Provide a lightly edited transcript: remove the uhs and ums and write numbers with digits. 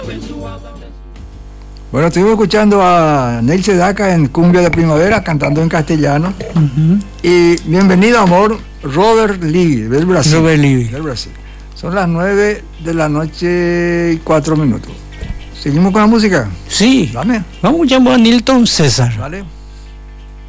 Bueno, estuvimos escuchando a Neil Sedaka en Cumbia de Primavera, cantando en castellano. Y bienvenido, amor, Robert Lee, del Brasil. Robert Lee. Del Brasil. Son las 9 de la noche y 4 minutos. ¿Seguimos con la música? Sí. Dame. Vamos a llamar a Nilton César. Vale.